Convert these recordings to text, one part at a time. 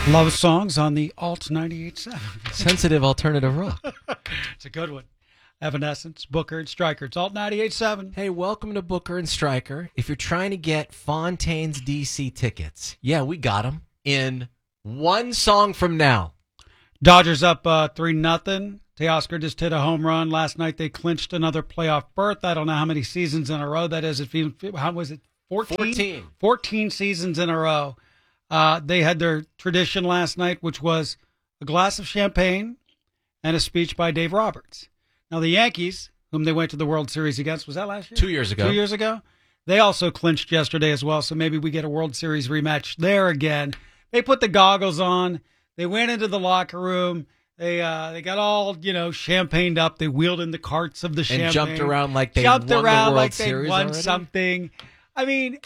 Love songs on the Alt 98.7. Sensitive alternative rock. It's a good one. Evanescence, Booker, and Stryker. It's Alt 98.7. Hey, welcome to Booker and Stryker. If you're trying to get Fontaine's DC tickets, yeah, we got them in one song from now. Dodgers up 3-0. Teoscar just hit a home run. Last night they clinched another playoff berth. I don't know how many seasons in a row that is. How was it? 14? 14 seasons in a row. They had their tradition last night, which was a glass of champagne and a speech by Dave Roberts. Now, the Yankees, whom they went to the World Series against, was that last year? 2 years ago. 2 years ago? They also clinched yesterday as well, so maybe we get a World Series rematch there again. They put the goggles on. They went into the locker room. They got all, champagned up. They wheeled in the carts of the champagne. And jumped around like they won the World Series won already? Something. I mean,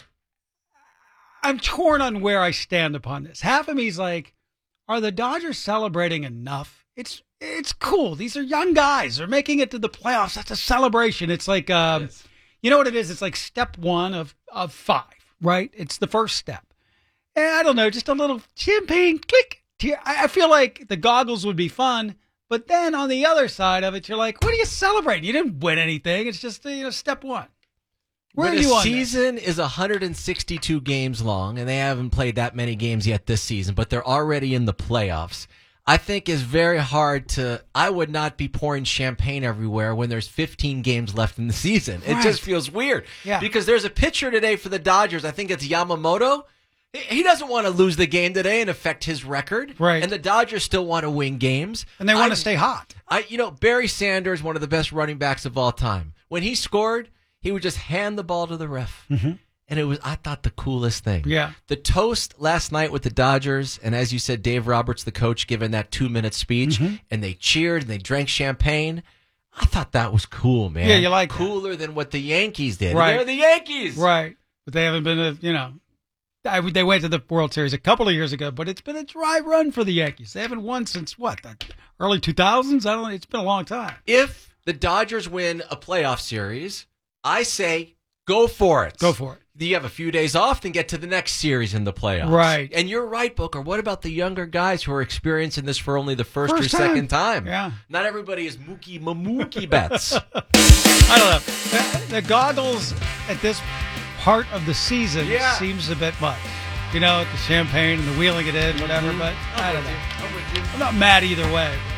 I'm torn on where I stand upon this. Half of me's like, are the Dodgers celebrating enough? It's cool. These are young guys. They're making it to the playoffs. That's a celebration. It's like, you know what it is? It's like step one of 5, right? It's the first step. And I don't know, just a little champagne click. I feel like the goggles would be fun, but then on the other side of it, you're like, what are you celebrating? You didn't win anything. It's just, step one. Where are you on this? The season is 162 games long, and they haven't played that many games yet this season, but they're already in the playoffs. I think is very hard I would not be pouring champagne everywhere when there's 15 games left in the season. Right. It just feels weird. Yeah. Because there's a pitcher today for the Dodgers, I think it's Yamamoto. He doesn't want to lose the game today and affect his record. Right. And the Dodgers still want to win games. And they want to stay hot. Barry Sanders, one of the best running backs of all time. When he scored, he would just hand the ball to the ref. Mm-hmm. And it was, I thought, the coolest thing. Yeah. The toast last night with the Dodgers, and as you said, Dave Roberts, the coach, giving that 2-minute speech, and they cheered and they drank champagne. I thought that was cool, man. Yeah, you like cooler than what the Yankees did. Right. They're the Yankees. Right. But they haven't been, they went to the World Series a couple of years ago, but it's been a dry run for the Yankees. They haven't won since, the early 2000s? I don't know. It's been a long time. If the Dodgers win a playoff series, I say go for it. Go for it. You have a few days off, then get to the next series in the playoffs. Right. And you're right, Booker. What about the younger guys who are experiencing this for only the first or second time? Yeah. Not everybody is Mookie Betts. I don't know. The goggles at this part of the season seems a bit much. The champagne and the wheeling it in, whatever, but I don't know. I'm not mad either way.